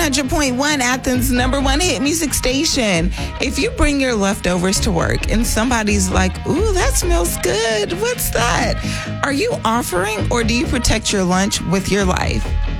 100.1, Athens' number one hit music station. If you bring your leftovers to work and somebody's like, ooh, that smells good. What's that? Are you offering or do you protect your lunch with your life?